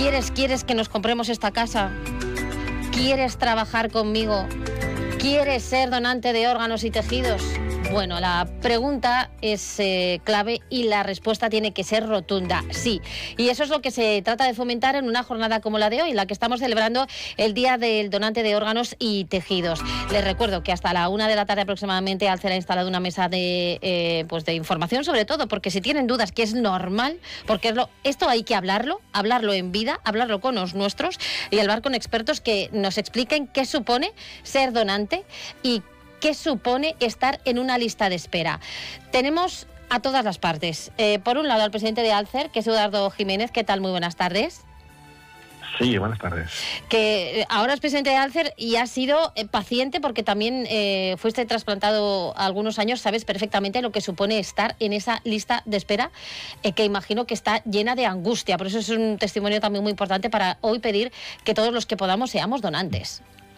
¿Quieres que nos compremos esta casa? ¿Quieres trabajar conmigo? ¿Quieres ser donante de órganos y tejidos? Bueno, la pregunta es clave y la respuesta tiene que ser rotunda, sí. Y eso es lo que se trata de fomentar en una jornada como la de hoy, en la que estamos celebrando el Día del Donante de Órganos y Tejidos. Les recuerdo que hasta la 1 de la tarde aproximadamente Alcer ha instalado una mesa de información, sobre todo, porque si tienen dudas, que es normal, porque esto hay que hablarlo en vida, hablarlo con los nuestros y hablar con expertos que nos expliquen qué supone ser donante y qué supone estar en una lista de espera. Tenemos a todas las partes. Por un lado, al presidente de Alcer, que es Eduardo Jiménez. ¿Qué tal? Muy buenas tardes. Sí, buenas tardes. Que ahora es presidente de Alcer y has sido paciente porque también fuiste trasplantado algunos años. Sabes perfectamente lo que supone estar en esa lista de espera, que imagino que está llena de angustia. Por eso es un testimonio también muy importante para hoy pedir que todos los que podamos seamos donantes.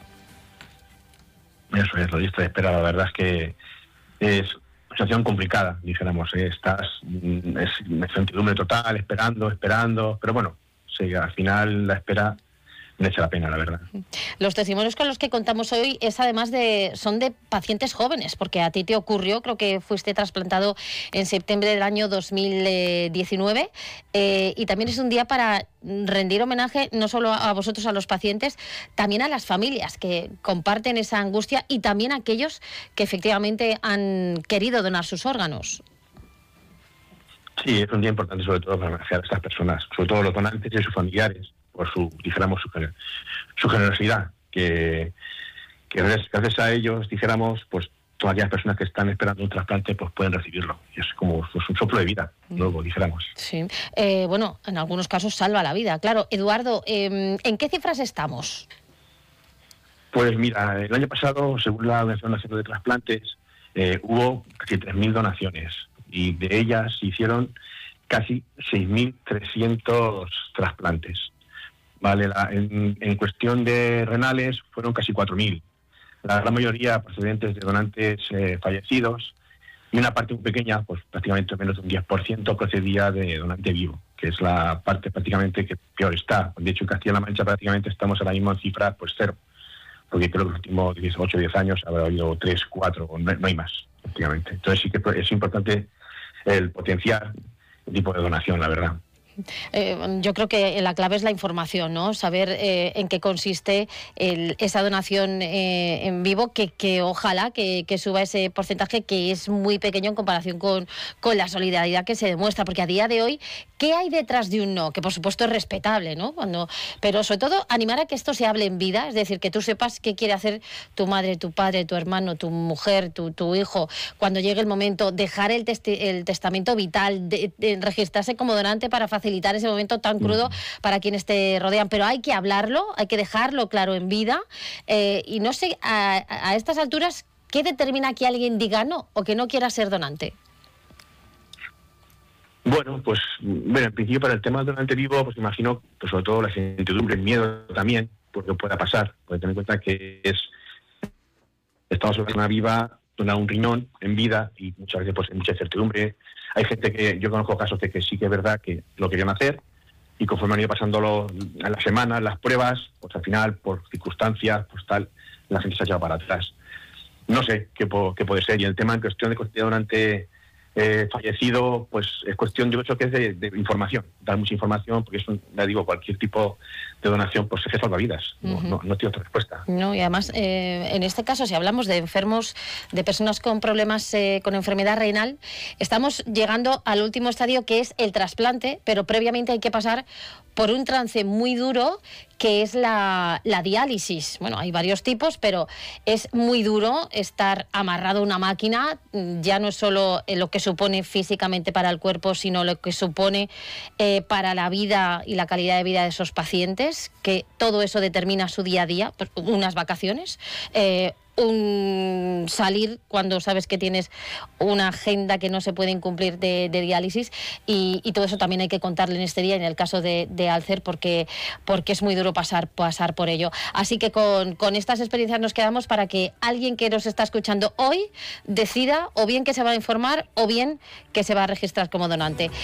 Eso es, la lista de espera, la verdad es que es una situación complicada, dijéramos. Estás en incertidumbre total, esperando, pero bueno, sí, al final la espera merece la pena, la verdad. Los testimonios con los que contamos hoy es además son de pacientes jóvenes, porque a ti te ocurrió, creo que fuiste trasplantado en septiembre del año 2019, y también es un día para rendir homenaje no solo a vosotros, a los pacientes, también a las familias que comparten esa angustia y también a aquellos que efectivamente han querido donar sus órganos. Sí, es un día importante sobre todo para homenajear a estas personas, sobre todo los donantes y sus familiares, por su generosidad, que gracias a ellos, dijéramos, pues todas aquellas personas que están esperando un trasplante pues pueden recibirlo. Y es como pues, un soplo de vida, luego, dijéramos. Sí. Bueno, en algunos casos salva la vida, claro. Eduardo, ¿en qué cifras estamos? Pues mira, el año pasado, según la Organización Nacional de Trasplantes, hubo casi 3.000 donaciones y de ellas se hicieron casi 6.300 trasplantes. Vale, en cuestión de renales fueron casi 4.000. La gran mayoría procedentes de donantes fallecidos y una parte muy pequeña, pues prácticamente menos de un 10%, procedía de donante vivo, que es la parte prácticamente que peor está. De hecho, en Castilla-La Mancha prácticamente estamos ahora mismo en cifras pues cero, porque creo que los últimos 8 o 10 años habrá habido 3, 4, no hay más prácticamente. Entonces sí que es importante el potenciar el tipo de donación, la verdad. Yo creo que la clave es la información, ¿no? Saber en qué consiste esa donación en vivo, que ojalá que suba ese porcentaje, que es muy pequeño en comparación con la solidaridad que se demuestra, porque a día de hoy, ¿qué hay detrás de un no? Que por supuesto es respetable, ¿no? Pero sobre todo animar a que esto se hable en vida, es decir, que tú sepas qué quiere hacer tu madre, tu padre, tu hermano, tu mujer, tu hijo, cuando llegue el momento, dejar el testamento vital, de registrarse como donante para facilitar ese momento tan crudo para quienes te rodean, pero hay que hablarlo, hay que dejarlo claro en vida, y no sé, a estas alturas, ¿qué determina que alguien diga no o que no quiera ser donante? Bueno, pues en principio para el tema del donante vivo, pues imagino, pues sobre todo la incertidumbre, el miedo también, porque pueda pasar, porque tener en cuenta que estamos hablando de una viva, donar un riñón en vida y muchas veces pues hay mucha incertidumbre. Hay gente que, yo conozco casos de que sí que es verdad que lo querían hacer y conforme han ido pasando las semanas, las pruebas, pues al final, por circunstancias, pues tal, la gente se ha echado para atrás. No sé qué puede ser. Y el tema en cuestión de donante fallecido, pues es cuestión, yo creo que es de información, dar mucha información, porque ya digo, cualquier tipo de donación pues es que salva vidas, no tiene otra respuesta. No, y además, en este caso, si hablamos de enfermos, de personas con problemas con enfermedad renal, estamos llegando al último estadio, que es el trasplante, pero previamente hay que pasar por un trance muy duro, que es la diálisis. Bueno, hay varios tipos, pero es muy duro estar amarrado a una máquina. Ya no es solo lo que supone físicamente para el cuerpo, sino lo que supone para la vida y la calidad de vida de esos pacientes, que todo eso determina su día a día, pues, unas vacaciones, un salir cuando sabes que tienes una agenda que no se puede incumplir de diálisis, y todo eso también hay que contarle en este día, en el caso de Alcer, porque es muy duro pasar por ello. Así que con estas experiencias nos quedamos para que alguien que nos está escuchando hoy decida o bien que se va a informar o bien que se va a registrar como donante.